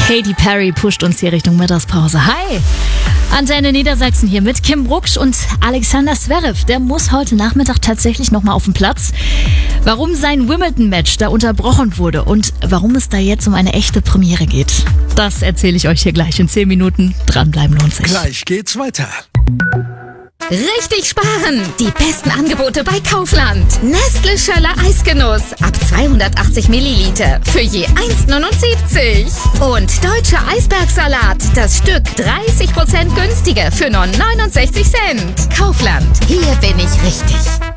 Katy Perry pusht uns hier Richtung Mittagspause. Hi! Antenne Niedersachsen hier mit Kim Brucksch und Alexander Zverev. Der muss heute Nachmittag tatsächlich nochmal auf den Platz. Warum sein Wimbledon-Match da unterbrochen wurde und warum es da jetzt um eine echte Premiere geht, das erzähle ich euch hier gleich in 10 Minuten. Dranbleiben lohnt sich. Gleich geht's weiter. Richtig sparen! Die besten Angebote bei Kaufland. Nestle Schöller Eisgenuss ab 280 Milliliter für je 1,79. Und Deutscher Eisbergsalat, das Stück 30% günstiger für nur 69 Cent. Kaufland, hier bin ich richtig.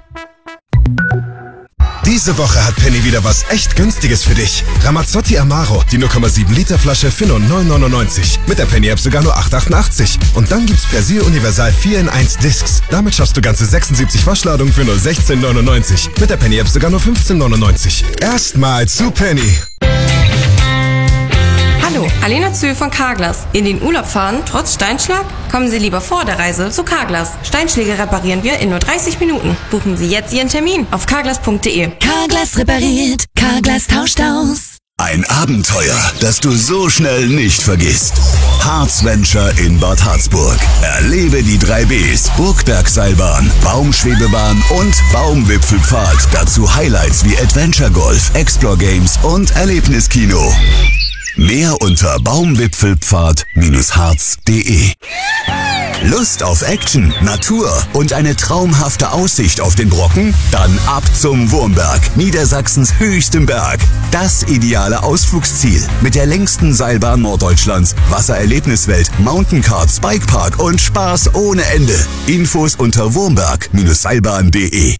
Diese Woche hat Penny wieder was echt Günstiges für dich. Ramazzotti Amaro, die 0,7 Liter Flasche für nur 9,99. Mit der Penny App sogar nur 8,88. Und dann gibt's Persil Universal 4 in 1 Discs. Damit schaffst du ganze 76 Waschladungen für nur 16,99. Mit der Penny App sogar nur 15,99. Erstmal zu Penny. Hallo, Alena Zöhl von Carglass. In den Urlaub fahren, trotz Steinschlag? Kommen Sie lieber vor der Reise zu Carglass. Steinschläge reparieren wir in nur 30 Minuten. Buchen Sie jetzt Ihren Termin auf carglass.de. Carglass repariert, Carglass tauscht aus. Ein Abenteuer, das du so schnell nicht vergisst. Harzventure in Bad Harzburg. Erlebe die 3 Bs, Burgbergseilbahn, Baumschwebebahn und Baumwipfelpfad. Dazu Highlights wie Adventure Golf, Explore Games und Erlebniskino. Mehr unter baumwipfelpfad-harz.de. Lust auf Action, Natur und eine traumhafte Aussicht auf den Brocken? Dann ab zum Wurmberg, Niedersachsens höchstem Berg. Das ideale Ausflugsziel mit der längsten Seilbahn Norddeutschlands, Wassererlebniswelt, Mountainkarts, Bikepark und Spaß ohne Ende. Infos unter wurmberg-seilbahn.de.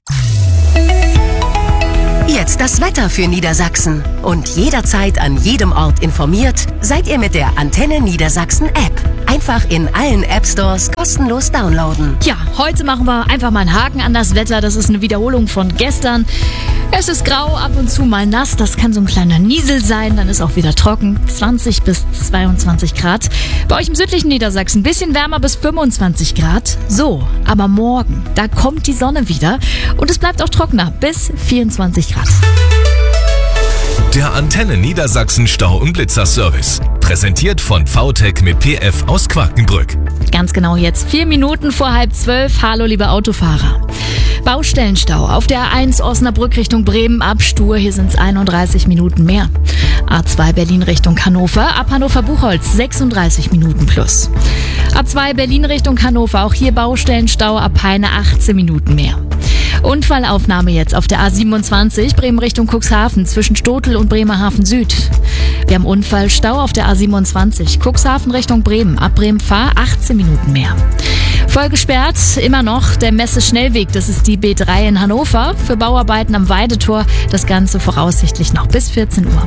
Jetzt das Wetter für Niedersachsen. Und jederzeit an jedem Ort informiert, seid ihr mit der Antenne Niedersachsen App. Einfach in allen App-Stores kostenlos downloaden. Ja, heute machen wir einfach mal einen Haken an das Wetter. Das ist eine Wiederholung von gestern. Es ist grau, ab und zu mal nass. Das kann so ein kleiner Niesel sein. Dann ist auch wieder trocken. 20 bis 22 Grad. Bei euch im südlichen Niedersachsen ein bisschen wärmer bis 25 Grad. So, aber morgen, da kommt die Sonne wieder. Und es bleibt auch trockener bis 24 Grad. Der Antenne Niedersachsen Stau- und Blitzerservice. Präsentiert von VTech mit PF aus Quakenbrück. Ganz genau jetzt 4 Minuten vor 11:30. Hallo, liebe Autofahrer. Baustellenstau auf der A1 Osnabrück Richtung Bremen ab Stur. Hier sind es 31 Minuten mehr. A2 Berlin Richtung Hannover. Ab Hannover-Buchholz 36 Minuten plus. A2 Berlin Richtung Hannover. Auch hier Baustellenstau ab Peine 18 Minuten mehr. Unfallaufnahme jetzt auf der A27 Bremen Richtung Cuxhaven zwischen Stotel und Bremerhaven Süd. Wir haben Unfallstau auf der A27 Cuxhaven Richtung Bremen. Ab Bremen-Fahr 18 Minuten mehr. Voll gesperrt immer noch der Messe-Schnellweg. Das ist die B3 in Hannover. Für Bauarbeiten am Weidetor. Das Ganze voraussichtlich noch bis 14 Uhr.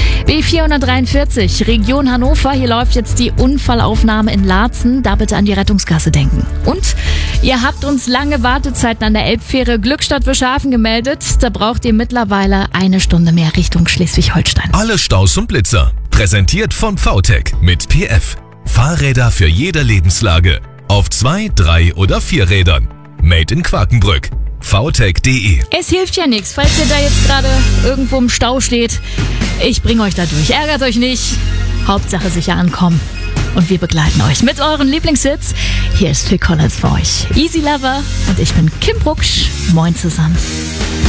B443 Region Hannover. Hier läuft jetzt die Unfallaufnahme in Laatzen. Da bitte an die Rettungskasse denken. Und ihr habt uns lange Wartezeiten an der Elbfähre Glückstadt-Wischhafen gemeldet. Da braucht ihr mittlerweile 1 Stunde mehr Richtung Schleswig-Holstein. Alle Staus und Blitzer. Präsentiert von VTech mit PF. Fahrräder für jede Lebenslage. Auf 2, 3 oder 4 Rädern. Made in Quakenbrück. VTech.de. Es hilft ja nichts, falls ihr da jetzt gerade irgendwo im Stau steht. Ich bringe euch da durch. Ärgert euch nicht. Hauptsache sicher ankommen. Und wir begleiten euch mit euren Lieblingshits. Hier ist Phil Collins für euch. Easy Lover und ich bin Kim Brucksch. Moin zusammen.